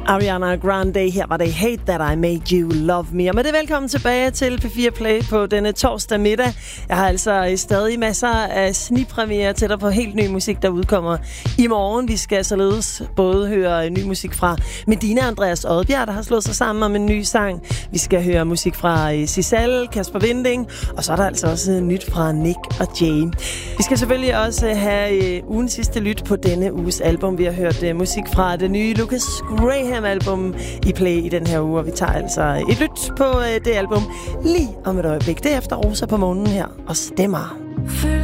Ariana Grande, her var det Hate That I Made You Love Me. Og med det velkommen tilbage til P4 Play på denne torsdag middag. Jeg har altså stadig masser af snigpremiere til dig på helt ny musik, der udkommer i morgen. Vi skal således både høre ny musik fra Medina og Andreas Odbjerg, der har slået sig sammen om en ny sang. Vi skal høre musik fra Sissel, Kasper Winding, og så er der altså også nyt fra Nick og Jay. Vi skal selvfølgelig også have ugens sidste lyt på denne uges album. Vi har hørt musik fra det nye Lucas Graham-album i Play i den her uge, og vi tager altså et lyt på det album lige om et øjeblik. Derefter Rosa på månen her og stemmer.